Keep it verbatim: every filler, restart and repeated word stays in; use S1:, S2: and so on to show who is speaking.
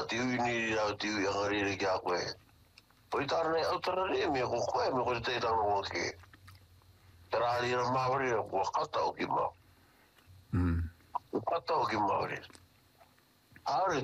S1: tiu ini au tiu yang ri ki a koe. Poi tarne au tarne mi ko koe mi ko te tang no ke. Terali na mauri ko kata o ki ma.
S2: Mm.
S1: Kata o ki mauri. Aure